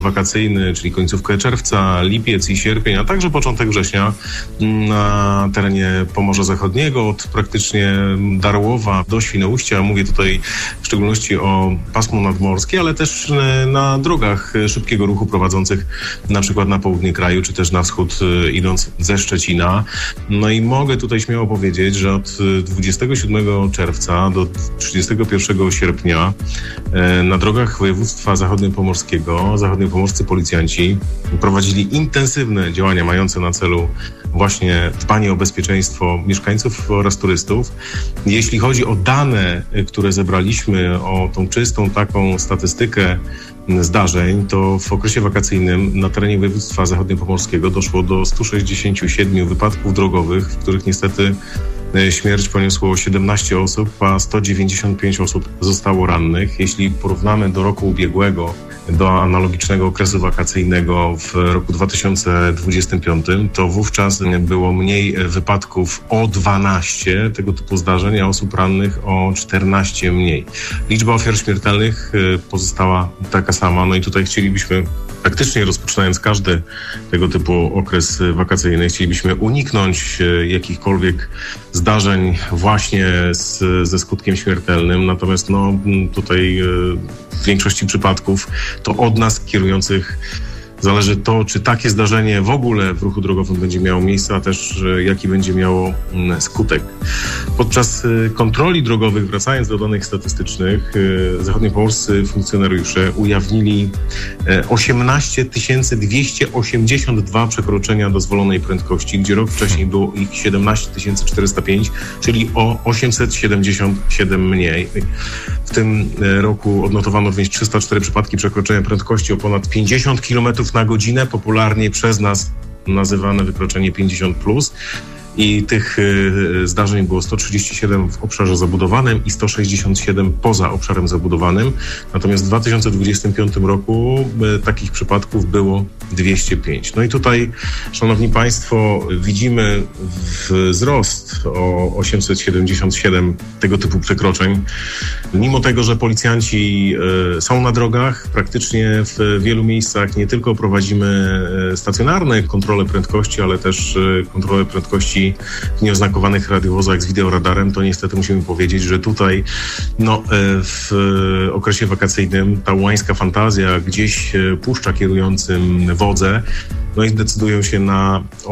wakacyjny, czyli końcówkę czerwca, lipiec i sierpień, a także początek września na terenie Pomorza Zachodniego, od praktycznie Darłowa do Świnoujścia. Mówię tutaj w szczególności o pasmu nadmorskie, ale też na drogach szybkiego ruchu prowadzących na przykład na południe kraju, czy też na wschód idąc ze Szczecina. No i mogę tutaj śmiało powiedzieć, że od 27 czerwca do 31 sierpnia na drogach województwa zachodniopomorskiego zachodniopomorscy policjanci prowadzili intensywne działania mające na celu właśnie dbanie o bezpieczeństwo mieszkańców oraz turystów. Jeśli chodzi o dane, które zebraliśmy, o tą czystą taką statystykę zdarzeń, to w okresie wakacyjnym na terenie województwa zachodniopomorskiego doszło do 167 wypadków drogowych, w których niestety śmierć poniosło 17 osób, a 195 osób zostało rannych. Jeśli porównamy do roku ubiegłego, do analogicznego okresu wakacyjnego w roku 2025, to wówczas było mniej wypadków o 12 tego typu zdarzeń, a osób rannych o 14 mniej. Liczba ofiar śmiertelnych pozostała taka sama. No i tutaj chcielibyśmy praktycznie, rozpoczynając każdy tego typu okres wakacyjny, chcielibyśmy uniknąć jakichkolwiek zdarzeń właśnie ze skutkiem śmiertelnym. Natomiast tutaj w większości przypadków to od nas kierujących zależy to, czy takie zdarzenie w ogóle w ruchu drogowym będzie miało miejsce, a też jaki będzie miało skutek. Podczas kontroli drogowych, wracając do danych statystycznych, zachodniopomorscy funkcjonariusze ujawnili 18 282 przekroczenia dozwolonej prędkości, gdzie rok wcześniej było ich 17 405, czyli o 877 mniej. W tym roku odnotowano również 304 przypadki przekroczenia prędkości o ponad 50 km na godzinę, popularnie przez nas nazywane wykroczenie 50+. I tych zdarzeń było 137 w obszarze zabudowanym i 167 poza obszarem zabudowanym. Natomiast w 2025 roku takich przypadków było 205. No i tutaj, szanowni państwo, widzimy wzrost o 877 tego typu przekroczeń. Mimo tego, że policjanci są na drogach, praktycznie w wielu miejscach nie tylko prowadzimy stacjonarne kontrole prędkości, ale też kontrole prędkości w nieoznakowanych radiowozach z wideoradarem, to niestety musimy powiedzieć, że tutaj w okresie wakacyjnym ta łańska fantazja gdzieś puszcza kierującym wodze, i decydują się na